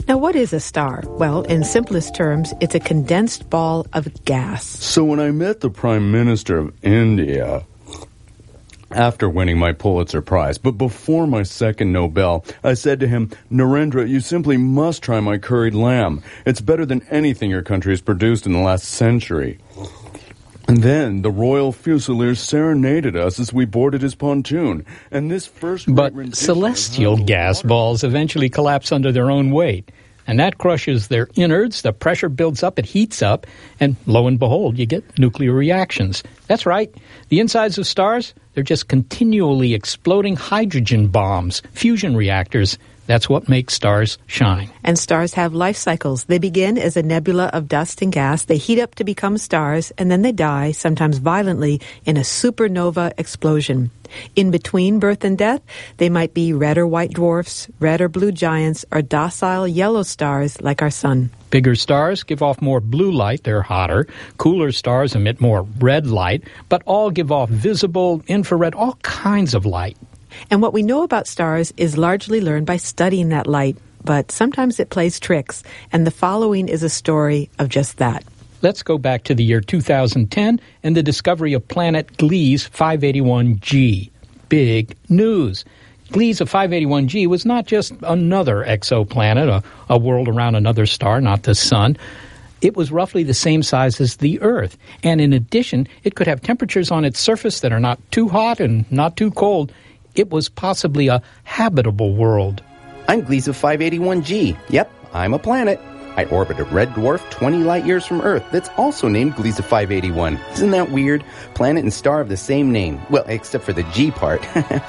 Now, what is a star? Well, in simplest terms, it's a condensed ball of gas. So when I met the Prime Minister of India after winning my Pulitzer Prize, but before my second Nobel, I said to him, "Narendra, you simply must try my curried lamb. It's better than anything your country has produced in the last century." And then the Royal Fusiliers serenaded us as we boarded his pontoon. And this first... But celestial gas balls eventually collapse under their own weight. And that crushes their innards, the pressure builds up, it heats up, and lo and behold, you get nuclear reactions. That's right. The insides of stars, they're just continually exploding hydrogen bombs, fusion reactors. That's what makes stars shine. And stars have life cycles. They begin as a nebula of dust and gas. They heat up to become stars, and then they die, sometimes violently, in a supernova explosion. In between birth and death, they might be red or white dwarfs, red or blue giants, or docile yellow stars like our sun. Bigger stars give off more blue light, they're hotter. Cooler stars emit more red light, but all give off visible, infrared, all kinds of light. And what we know about stars is largely learned by studying that light, but sometimes it plays tricks, and the following is a story of just that. Let's go back to the year 2010 and the discovery of planet Gliese 581G. Big news. Gliese 581G was not just another exoplanet, a world around another star, not the sun. It was roughly the same size as the Earth, and in addition, it could have temperatures on its surface that are not too hot and not too cold. It was possibly a habitable world. I'm Gliese 581G. Yep, I'm a planet. I orbit a red dwarf 20 light-years from Earth that's also named Gliese 581. Isn't that weird? Planet and star have the same name. Well, except for the G part.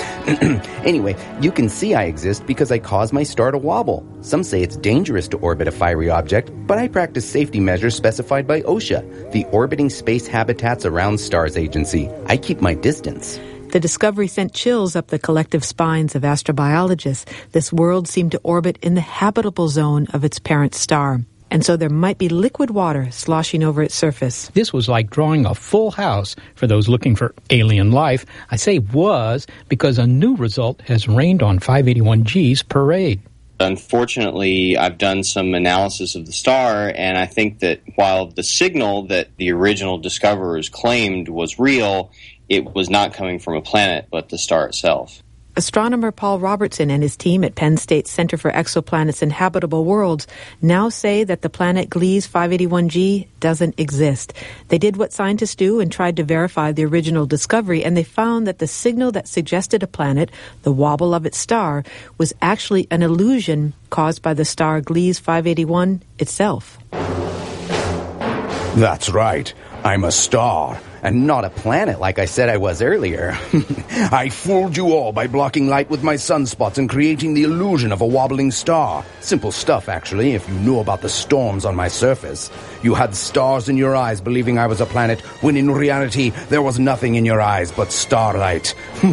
Anyway, you can see I exist because I cause my star to wobble. Some say it's dangerous to orbit a fiery object, but I practice safety measures specified by OSHA, the Orbiting Space Habitats Around Stars Agency. I keep my distance. The discovery sent chills up the collective spines of astrobiologists. This world seemed to orbit in the habitable zone of its parent star. And so there might be liquid water sloshing over its surface. This was like drawing a full house for those looking for alien life. I say was because a new result has rained on 581G's parade. Unfortunately, I've done some analysis of the star, and I think that while the signal that the original discoverers claimed was real, it was not coming from a planet, but the star itself. Astronomer Paul Robertson and his team at Penn State's Center for Exoplanets and Habitable Worlds now say that the planet Gliese 581G doesn't exist. They did what scientists do and tried to verify the original discovery, and they found that the signal that suggested a planet, the wobble of its star, was actually an illusion caused by the star Gliese 581 itself. That's right. I'm a star, and not a planet like I said I was earlier. I fooled you all by blocking light with my sunspots and creating the illusion of a wobbling star. Simple stuff, actually, if you knew about the storms on my surface. You had stars in your eyes believing I was a planet, when in reality there was nothing in your eyes but starlight.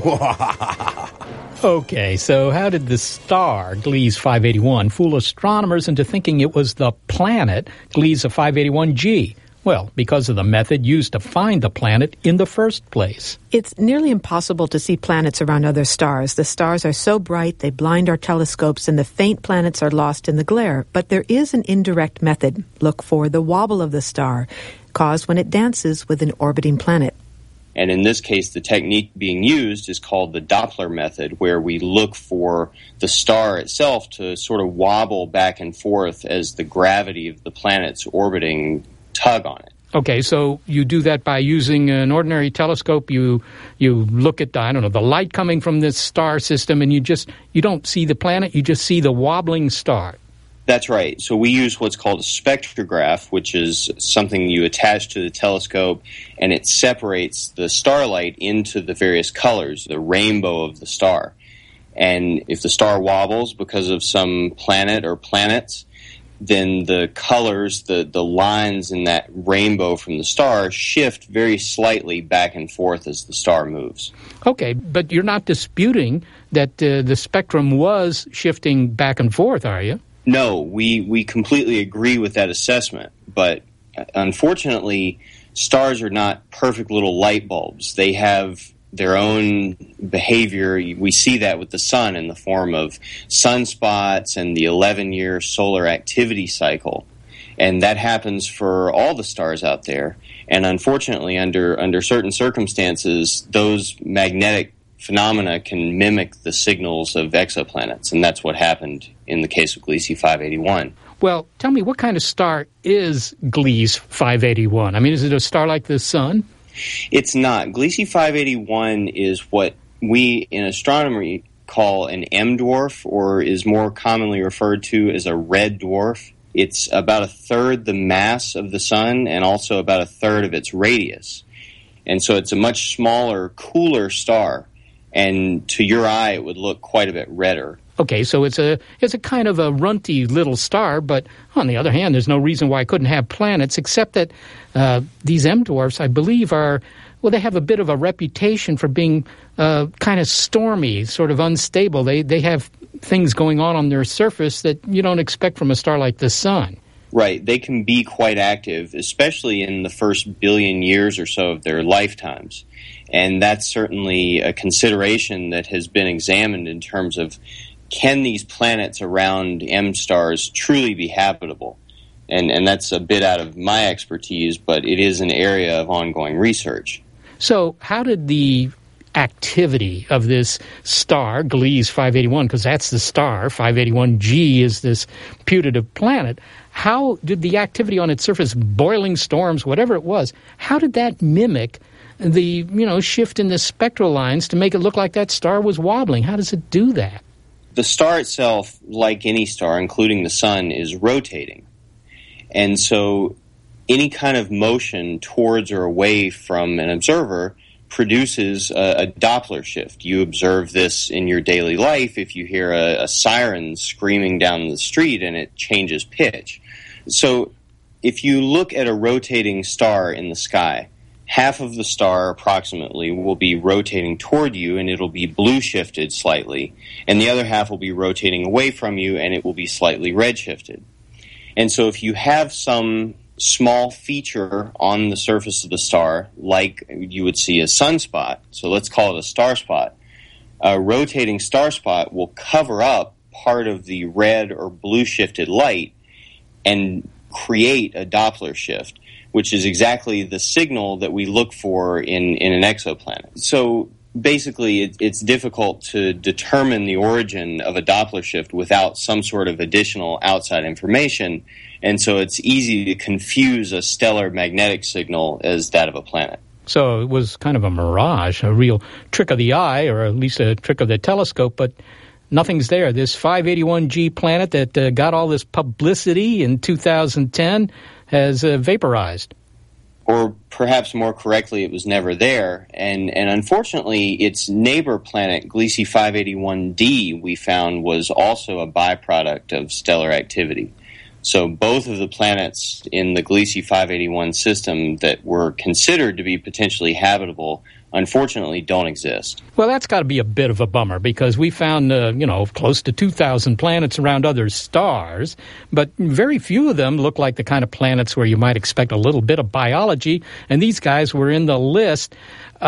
Okay, so how did the star, Gliese 581, fool astronomers into thinking it was the planet, Gliese 581G? Well, because of the method used to find the planet in the first place. It's nearly impossible to see planets around other stars. The stars are so bright they blind our telescopes, and the faint planets are lost in the glare. But there is an indirect method. Look for the wobble of the star, caused when it dances with an orbiting planet. And in this case, the technique being used is called the Doppler method, where we look for the star itself to sort of wobble back and forth as the gravity of the planet's orbiting tug on it. Okay, so you do that by using an ordinary telescope. You look at, the light coming from this star system, and you don't see the planet, you just see the wobbling star. That's right. So we use what's called a spectrograph, which is something you attach to the telescope, and it separates the starlight into the various colors, the rainbow of the star. And if the star wobbles because of some planet or planets, then the colors, the lines in that rainbow from the star shift very slightly back and forth as the star moves. Okay, but you're not disputing that the spectrum was shifting back and forth, are you? No, we completely agree with that assessment, but unfortunately, stars are not perfect little light bulbs. They have their own behavior. We see that with the sun in the form of sunspots and the 11-year solar activity cycle. And that happens for all the stars out there. And unfortunately, under certain circumstances, those magnetic phenomena can mimic the signals of exoplanets. And that's what happened in the case of Gliese 581. Well, tell me, what kind of star is Gliese 581? I mean, is it a star like the sun? It's not. Gliese 581 is what we in astronomy call an M dwarf, or is more commonly referred to as a red dwarf. It's about a third the mass of the sun and also about a third of its radius. And so it's a much smaller, cooler star. And to your eye, it would look quite a bit redder. Okay, so it's a kind of a runty little star, but on the other hand, there's no reason why it couldn't have planets, except that these M dwarfs, I believe, they have a bit of a reputation for being kind of stormy, sort of unstable. They have things going on their surface that you don't expect from a star like the sun. Right. They can be quite active, especially in the first billion years or so of their lifetimes. And that's certainly a consideration that has been examined in terms of, can these planets around M stars truly be habitable? And that's a bit out of my expertise, but it is an area of ongoing research. So how did the activity of this star, Gliese 581, because that's the star, 581G is this putative planet, how did the activity on its surface, boiling storms, whatever it was, how did that mimic the shift in the spectral lines to make it look like that star was wobbling? How does it do that? The star itself, like any star, including the sun, is rotating. And so any kind of motion towards or away from an observer produces a Doppler shift. You observe this in your daily life if you hear a siren screaming down the street and it changes pitch. So if you look at a rotating star in the sky, half of the star approximately will be rotating toward you and it'll be blue shifted slightly, and the other half will be rotating away from you and it will be slightly red shifted. And so if you have some small feature on the surface of the star, like you would see a sunspot, so let's call it a star spot, a rotating star spot will cover up part of the red or blue shifted light and create a Doppler shift, which is exactly the signal that we look for in an exoplanet. So basically, it's difficult to determine the origin of a Doppler shift without some sort of additional outside information, and so it's easy to confuse a stellar magnetic signal as that of a planet. So it was kind of a mirage, a real trick of the eye, or at least a trick of the telescope, but nothing's there. This 581G planet that got all this publicity in 2010 has vaporized. Or perhaps more correctly, it was never there. And unfortunately, its neighbor planet, Gliese 581d, we found was also a byproduct of stellar activity. So both of the planets in the Gliese 581 system that were considered to be potentially habitable, unfortunately, don't exist. Well, that's got to be a bit of a bummer, because we found, close to 2,000 planets around other stars, but very few of them look like the kind of planets where you might expect a little bit of biology, and these guys were in the list.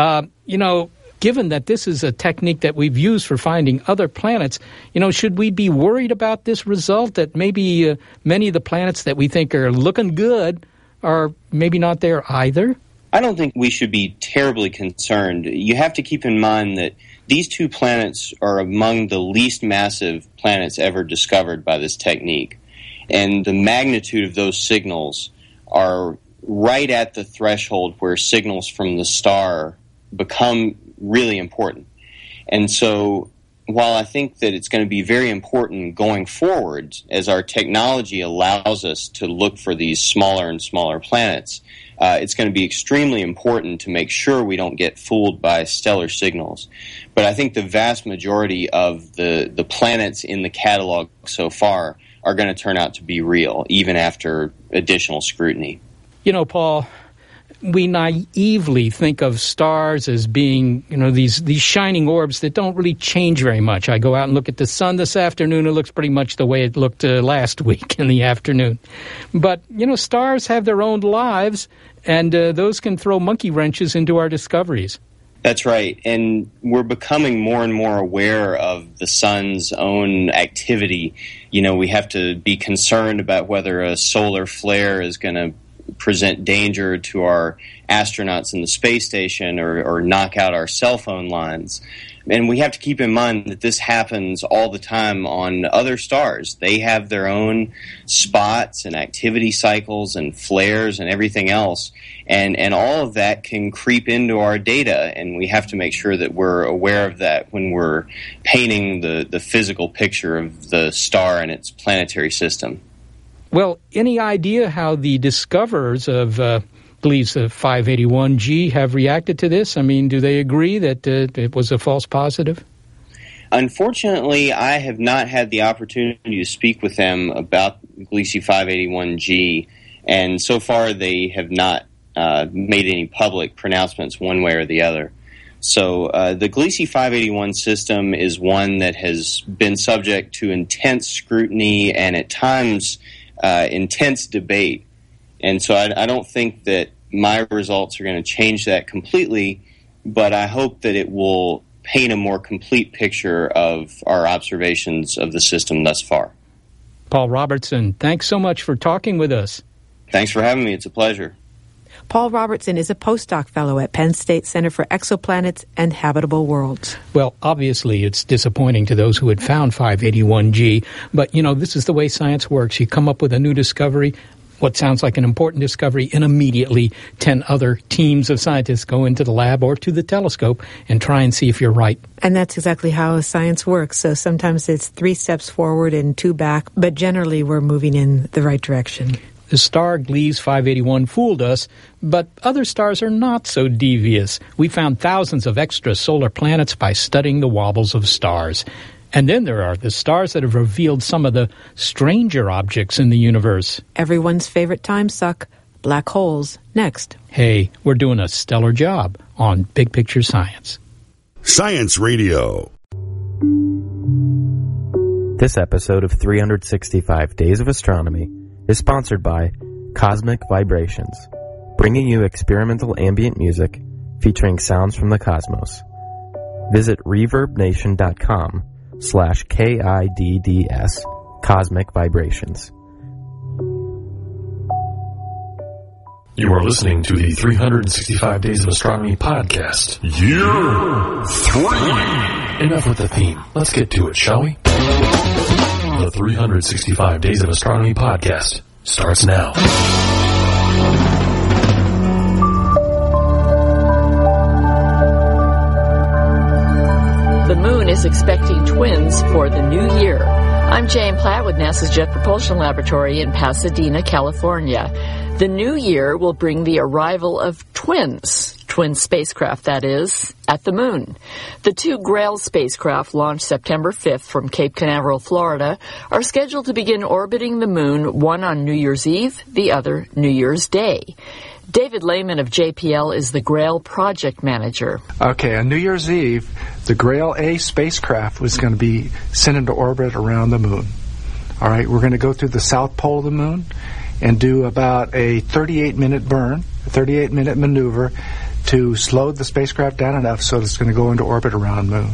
Given that this is a technique that we've used for finding other planets, should we be worried about this result, that maybe many of the planets that we think are looking good are maybe not there either? I don't think we should be terribly concerned. You have to keep in mind that these two planets are among the least massive planets ever discovered by this technique. And the magnitude of those signals are right at the threshold where signals from the star become really important. And so while I think that it's going to be very important going forward as our technology allows us to look for these smaller and smaller planets, it's going to be extremely important to make sure we don't get fooled by stellar signals. But I think the vast majority of the planets in the catalog so far are going to turn out to be real, even after additional scrutiny. Paul, we naively think of stars as being, these shining orbs that don't really change very much. I go out and look at the sun this afternoon. It looks pretty much the way it looked last week in the afternoon. But, stars have their own lives, and those can throw monkey wrenches into our discoveries. That's right. And we're becoming more and more aware of the sun's own activity. You know, we have to be concerned about whether a solar flare is going to present danger to our astronauts in the space station or knock out our cell phone lines. And we have to keep in mind that this happens all the time on other stars. They have their own spots and activity cycles and flares and everything else. And all of that can creep into our data, and we have to make sure that we're aware of that when we're painting the physical picture of the star and its planetary system. Well, any idea how the discoverers of Gliese 581G have reacted to this? I mean, do they agree that it was a false positive? Unfortunately, I have not had the opportunity to speak with them about Gliese 581G, and so far they have not made any public pronouncements one way or the other. So the Gliese 581 system is one that has been subject to intense scrutiny and at times intense debate. And so I don't think that my results are going to change that completely, but I hope that it will paint a more complete picture of our observations of the system thus far. Paul Robertson, thanks so much for talking with us. Thanks for having me. It's a pleasure. Paul Robertson is a postdoc fellow at Penn State Center for Exoplanets and Habitable Worlds. Well, obviously, it's disappointing to those who had found 581G, but, you know, this is the way science works. You come up with a new discovery, what sounds like an important discovery, and immediately 10 other teams of scientists go into the lab or to the telescope and try and see if you're right. And that's exactly how science works. So sometimes it's 3 steps forward and 2 back, but generally we're moving in the right direction. The star Gliese 581 fooled us, but other stars are not so devious. We found thousands of extrasolar planets by studying the wobbles of stars. And then there are the stars that have revealed some of the stranger objects in the universe. Everyone's favorite time suck, black holes, next. Hey, we're doing a stellar job on Big Picture Science. Science Radio. This episode of 365 Days of Astronomy is sponsored by Cosmic Vibrations, bringing you experimental ambient music featuring sounds from the cosmos. Visit reverbnation.com/KIDDS Cosmic Vibrations. You are listening to the 365 Days of Astronomy podcast. Year 3! Enough with the theme. Let's get to it, shall we? The 365 Days of Astronomy podcast starts now. The moon is expecting twins for the new year. I'm Jane Platt with NASA's Jet Propulsion Laboratory in Pasadena, California. The new year will bring the arrival of twin spacecraft, that is, at the moon. The 2 Grail spacecraft launched September 5th from Cape Canaveral, Florida, are scheduled to begin orbiting the moon, one on New Year's Eve, the other New Year's Day. David Lehman of JPL is the Grail project manager. Okay, on New Year's Eve, the Grail A spacecraft was going to be sent into orbit around the moon. All right, we're going to go through the south pole of the moon and do about a 38-minute burn, a 38-minute maneuver to slow the spacecraft down enough so it's going to go into orbit around the moon.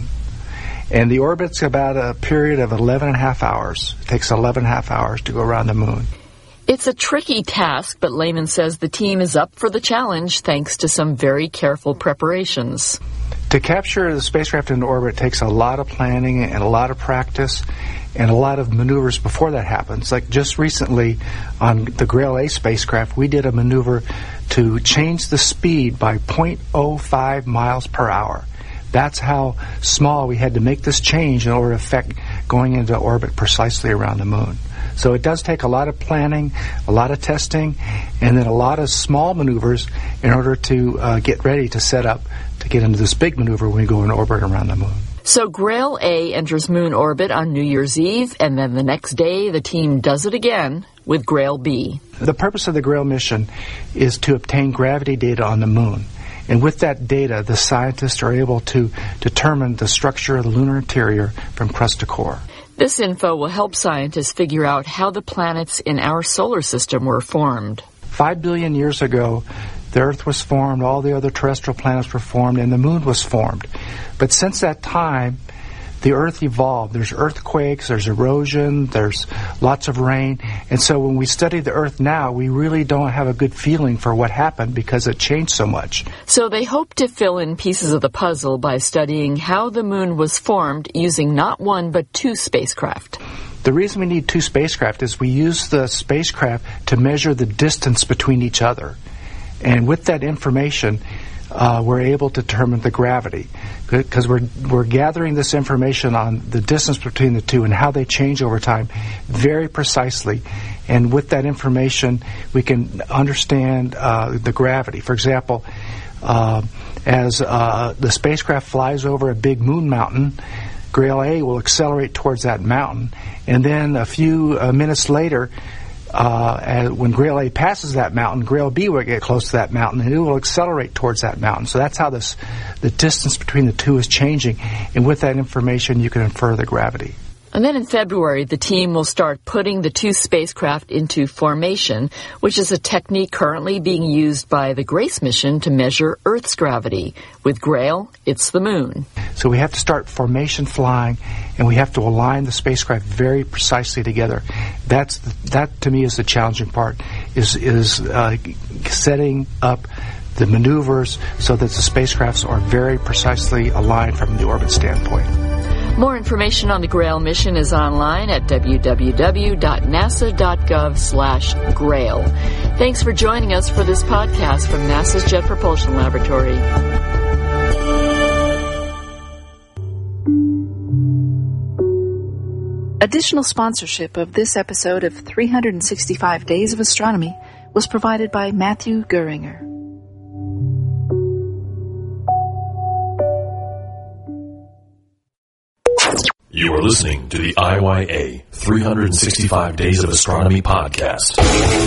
And the orbit's about a period of 11 and a half hours. It takes 11 and a half hours to go around the moon. It's a tricky task, but Lehman says the team is up for the challenge thanks to some very careful preparations. To capture the spacecraft into orbit takes a lot of planning and a lot of practice and a lot of maneuvers before that happens. Like just recently on the Grail A spacecraft, we did a maneuver to change the speed by 0.05 miles per hour. That's how small we had to make this change in order to affect going into orbit precisely around the moon. So it does take a lot of planning, a lot of testing, and then a lot of small maneuvers in order to get ready to set up to get into this big maneuver when we go in orbit around the moon. So Grail A enters moon orbit on New Year's Eve, and then the next day the team does it again with Grail B. The purpose of the Grail mission is to obtain gravity data on the moon. And with that data, the scientists are able to determine the structure of the lunar interior from crust to core. This info will help scientists figure out how the planets in our solar system were formed. 5 billion years ago, the Earth was formed, all the other terrestrial planets were formed, and the Moon was formed. But since that time, the Earth evolved. There's earthquakes, there's erosion, there's lots of rain. And so when we study the Earth now, we really don't have a good feeling for what happened because it changed so much. So they hope to fill in pieces of the puzzle by studying how the Moon was formed using not one but two spacecraft. The reason we need two spacecraft is we use the spacecraft to measure the distance between each other. And with that information, we're able to determine the gravity, because we're gathering this information on the distance between the two and how they change over time very precisely. And with that information, we can understand the gravity. For example, as the spacecraft flies over a big moon mountain, Grail A will accelerate towards that mountain, and then a few minutes later, when Grail A passes that mountain, Grail B will get close to that mountain, and it will accelerate towards that mountain. So that's how the distance between the two is changing, and with that information, you can infer the gravity. And then in February, the team will start putting the two spacecraft into formation, which is a technique currently being used by the GRACE mission to measure Earth's gravity. With Grail, it's the Moon. So we have to start formation flying, and we have to align the spacecraft very precisely together. That to me is the challenging part, is setting up the maneuvers so that the spacecrafts are very precisely aligned from the orbit standpoint. More information on the Grail mission is online at www.nasa.gov/Grail. Thanks for joining us for this podcast from NASA's Jet Propulsion Laboratory. Additional sponsorship of this episode of 365 Days of Astronomy was provided by Matthew Geringer. You are listening to the IYA 365 Days of Astronomy podcast.